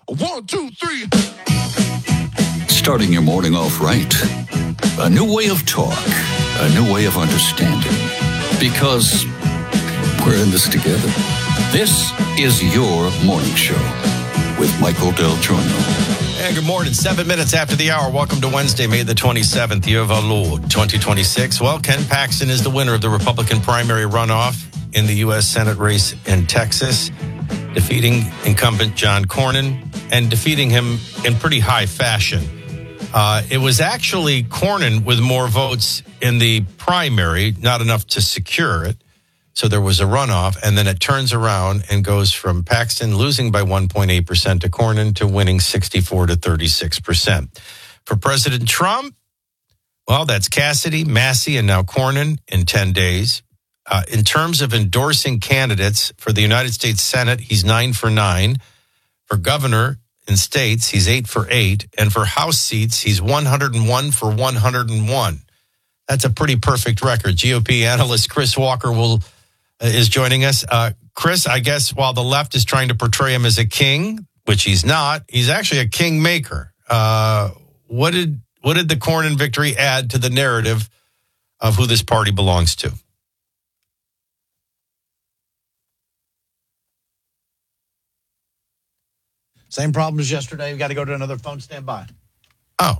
1, 2, 3. Starting your morning off right. A new way of talk. A new way of understanding. Because we're in this together. This is your morning show with Michael Del Giorno. And good morning. 7 minutes after the hour. Welcome to Wednesday, May the 27th, year of our Lord, 2026. Well, Ken Paxton is the winner of the Republican primary runoff in the U.S. Senate race in Texas, defeating incumbent John Cornyn and defeating him in pretty high fashion. It was actually Cornyn with more votes in the primary, not enough to secure it. So there was a runoff, and then it turns around and goes from Paxton losing by 1.8% to Cornyn to winning 64 to 36%. For President Trump, well, that's Cassidy, Massey, and now Cornyn in 10 days. In terms of endorsing candidates for the United States Senate, he's 9 for 9. For governor in states, he's 8 for 8. And for House seats, he's 101 for 101. That's a pretty perfect record. GOP analyst Chris Walker is joining us. Chris, I guess while the left is trying to portray him as a king, which he's not, he's actually a king maker. What did the Cornyn victory add to the narrative of who this party belongs to? Same problem as yesterday. We've got to go to another phone. Stand by. Oh.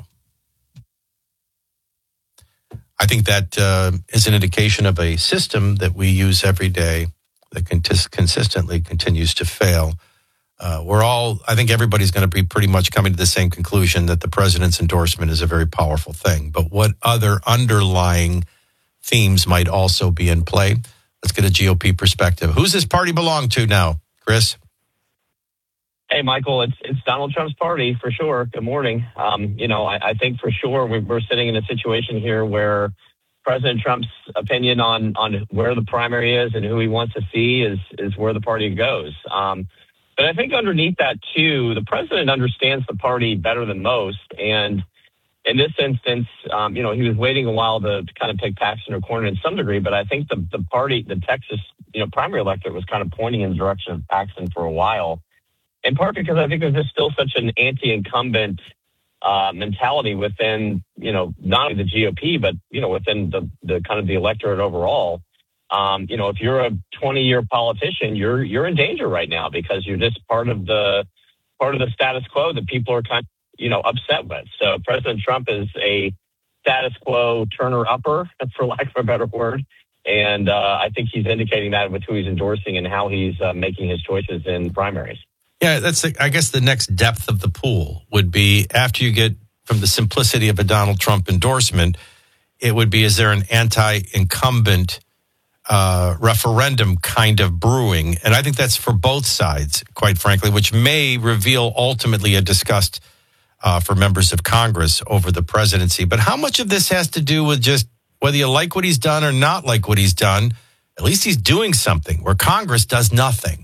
I think that is an indication of a system that we use every day that consistently continues to fail. I think everybody's going to be pretty much coming to the same conclusion that the president's endorsement is a very powerful thing. But what other underlying themes might also be in play? Let's get a GOP perspective. Who's this party belong to now, Chris? Hey, Michael, it's Donald Trump's party for sure. Good morning. I think for sure we're sitting in a situation here where President Trump's opinion on where the primary is and who he wants to see is where the party goes. But I think underneath that, too, the president understands the party better than most. And in this instance, he was waiting a while to kind of pick Paxton or Cornyn in some degree. But I think the party, the Texas, primary electorate was kind of pointing in the direction of Paxton for a while. In part because I think there's just still such an anti-incumbent mentality within, not only the GOP, but, within the kind of the electorate overall. If you're a 20-year politician, you're in danger right now because you're just part of the status quo that people are kind of, upset with. So President Trump is a status quo turner-upper, for lack of a better word. And I think he's indicating that with who he's endorsing and how he's making his choices in primaries. Yeah, I guess the next depth of the pool would be after you get from the simplicity of a Donald Trump endorsement, it would be, is there an anti-incumbent referendum kind of brewing? And I think that's for both sides, quite frankly, which may reveal ultimately a disgust for members of Congress over the presidency. But how much of this has to do with just whether you like what he's done or not like what he's done? At least he's doing something where Congress does nothing.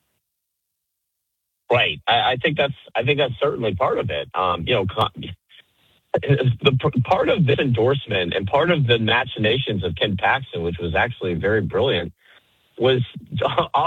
Right. I think that's certainly part of it. The part of this endorsement and part of the machinations of Ken Paxton, which was actually very brilliant, was